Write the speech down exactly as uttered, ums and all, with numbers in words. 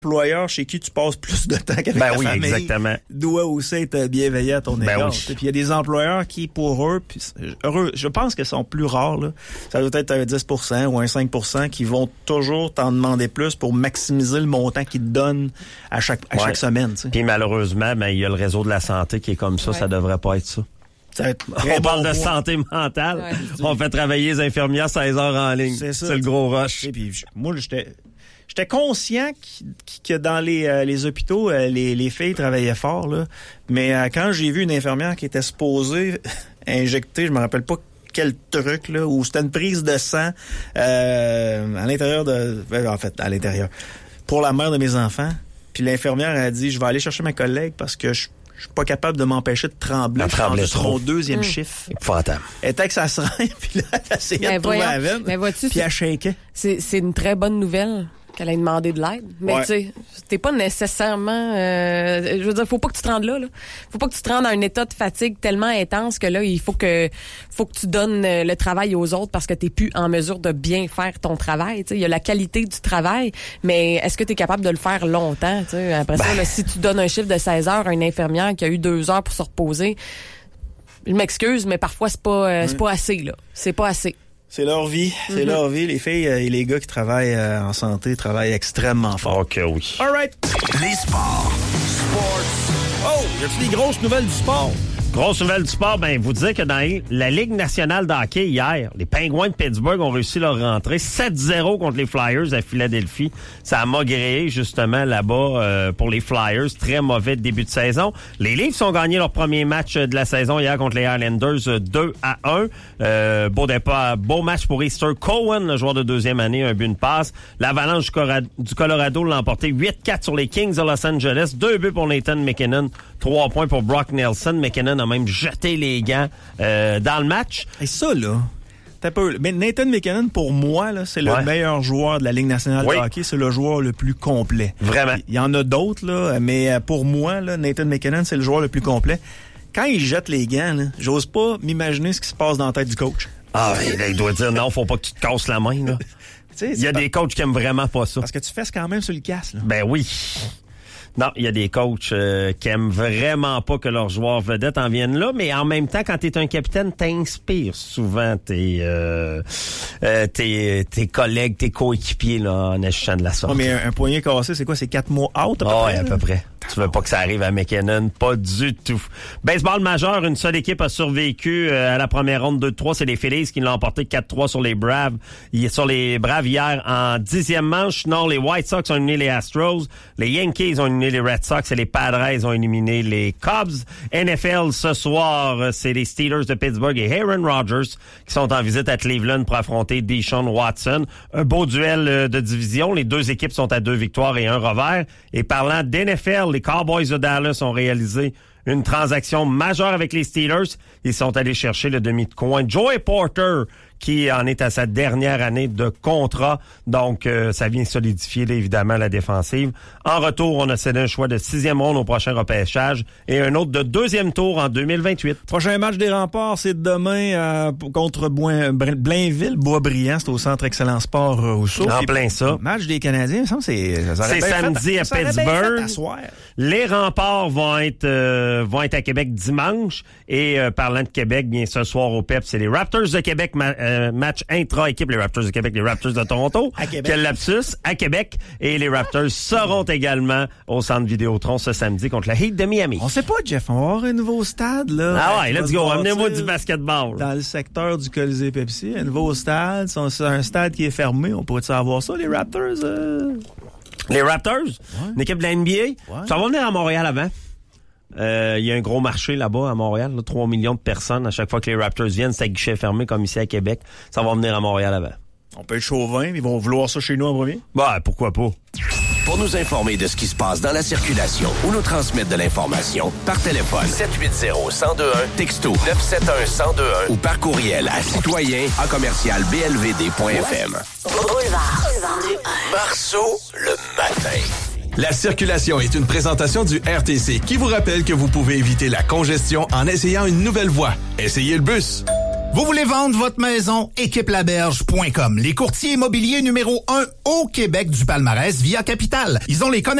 employeur chez qui tu passes plus de temps qu'avec ben ta oui, famille exactement. doit aussi être bienveillant à ton ben égard. Oui. Puis il y a des employeurs qui, pour eux, puis heureux, je pense que sont plus rares, là. Ça doit être un dix pour cent ou un cinq pour cent qui vont toujours t'en demander plus pour maximiser le montant qu'ils te donnent à chaque, à ouais. chaque semaine. T'sais. Puis malheureusement, ben, il y a le réseau de la santé qui est comme ça, ouais. Ça devrait pas être ça. On bon parle de point. santé mentale. Ouais. On fait travailler les infirmières seize heures en ligne. C'est, ça, c'est le gros rush. Et puis, moi, j'étais... J'étais conscient que dans les, euh, les hôpitaux, euh, les, les filles travaillaient fort, là. Mais euh, quand j'ai vu une infirmière qui était supposée injecter, je me rappelle pas quel truc, là, où c'était une prise de sang euh, à l'intérieur de... En fait, à l'intérieur. Pour la mère de mes enfants. Puis l'infirmière a dit, je vais aller chercher ma collègue parce que je Je suis pas capable de m'empêcher de trembler. Je tremblais sur mon deuxième mmh. chiffre. Épouvantable. Elle était avec sa seringue, puis là, elle essayait mais de trouver voyons, la veine. Mais vois-tu, puis elle shakeait. C'est, c'est une très bonne nouvelle qu'elle ait demandé de l'aide. Mais ouais. tu sais, t'es pas nécessairement... Euh, je veux dire, faut pas que tu te rendes là, là. Faut pas que tu te rendes à un état de fatigue tellement intense que là, il faut que faut que tu donnes le travail aux autres parce que t'es plus en mesure de bien faire ton travail. Il y a la qualité du travail, mais est-ce que t'es capable de le faire longtemps? T'sais? Après ben. ça, là, si tu donnes un chiffre de seize heures à une infirmière qui a eu deux heures pour se reposer, je m'excuse, mais parfois, c'est pas, euh, oui. c'est pas assez, là. C'est pas assez. C'est leur vie, c'est mm-hmm. leur vie. Les filles et les gars qui travaillent euh, en santé travaillent extrêmement fort. OK, oui. All right. Les sports. Sports. Oh, y a-t-il des grosses nouvelles du sport? Grosse nouvelle du sport, ben vous dire que dans la Ligue nationale de hockey hier, les Penguins de Pittsburgh ont réussi leur rentrée sept zéro contre les Flyers à Philadelphie. Ça a maugréé justement là-bas euh, pour les Flyers. Très mauvais début de saison. Les Leafs ont gagné leur premier match de la saison hier contre les Islanders deux à un. Euh, beau départ, beau match pour Easter Cowan, le joueur de deuxième année, un but, une passe. L'Avalanche du, Cora- du Colorado l'a emporté huit quatre sur les Kings de Los Angeles. Deux buts pour Nathan McKinnon, trois points pour Brock Nelson. McKinnon a même jeté les gants euh, dans le match. Et ça, là, t'as peu. Mais Nathan McKinnon, pour moi, là, c'est le ouais. meilleur joueur de la Ligue nationale oui. de hockey. C'est le joueur le plus complet. Vraiment. Il y en a d'autres, là, mais pour moi, là, Nathan McKinnon, c'est le joueur le plus complet. Quand il jette les gants, là, j'ose pas m'imaginer ce qui se passe dans la tête du coach. Ah, là, il doit dire non, faut pas que tu te casses la main, là. Il y a pas... des coachs qui aiment vraiment pas ça. Parce que tu fesses quand même sur le casse, là. Ben oui. Non, il y a des coachs euh, qui aiment vraiment pas que leurs joueurs vedettes en viennent là, mais en même temps, quand t'es un capitaine, t'inspires souvent tes euh, euh, tes, tes collègues, tes coéquipiers là, en échangeant de la sorte. Oh, mais un, un poignet cassé, c'est quoi? C'est quatre mois out à peu oh, près? Ouais, à peu près. Tu veux pas que ça arrive à McKinnon? Pas du tout. Baseball majeur, une seule équipe a survécu euh, à la première ronde deux trois. C'est les Phillies qui l'ont emporté quatre trois sur les Braves. Sur les Braves hier en dixième manche. Non, les White Sox ont éliminé les Astros. Les Yankees ont éliminé les Red Sox et les Padres ont éliminé les Cubs. N F L ce soir, c'est les Steelers de Pittsburgh et Aaron Rodgers qui sont en visite à Cleveland pour affronter Deshaun Watson. Un beau duel de division. Les deux équipes sont à deux victoires et un revers. Et parlant d'N F L, les Cowboys de Dallas ont réalisé une transaction majeure avec les Steelers. Ils sont allés chercher le demi de coin Joey Porter, qui en est à sa dernière année de contrat. Donc, euh, ça vient solidifier, là, évidemment, la défensive. En retour, on a cédé un choix de sixième ronde au prochain repêchage et un autre de deuxième tour en deux mille vingt-huit. Prochain match des Remparts, c'est demain euh, contre Bois- Blainville, Boisbriand. C'est au Centre Excellent Sport euh, Rousseau. En plein ça. Match des Canadiens, ça, c'est... Ça c'est samedi fait, à ça Pittsburgh. fait Les Remparts vont être euh, vont être à Québec dimanche. Et euh, parlant de Québec, bien ce soir au P E P, c'est les Raptors de Québec, ma- euh, match intra-équipe, les Raptors de Québec, les Raptors de Toronto. À Québec. Quel lapsus, à Québec. Et les Raptors seront également au Centre Vidéotron ce samedi contre la Heat de Miami. On sait pas, Jeff, on va avoir un nouveau stade, là. Ah ouais, let's go, amenez-moi du basketball. Dans le secteur du Colisée Pepsi, un nouveau stade, c'est un stade qui est fermé, on pourrait savoir ça, les Raptors? Euh... Les Raptors, ouais. une équipe de la N B A, ouais. ça va venir à Montréal avant. Il euh, y a un gros marché là-bas à Montréal, là, trois millions de personnes. À chaque fois que les Raptors viennent, c'est à guichet fermé comme ici à Québec. Ça va venir à Montréal avant. On peut être chauvin, ils vont vouloir ça chez nous en premier? Bah, pourquoi pas. Pour nous informer de ce qui se passe dans la circulation ou nous transmettre de l'information, par téléphone sept huit zéro, un zéro deux un, texto neuf sept un, un zéro deux un ou par courriel à citoyen à commercial b l v d point f m. Boulevard. Marceau, le matin. La circulation est une présentation du R T C qui vous rappelle que vous pouvez éviter la congestion en essayant une nouvelle voie. Essayez le bus. Vous voulez vendre votre maison? équipe laberge point com. Les courtiers immobiliers numéro un au Québec du palmarès via Capital. Ils ont les connaissances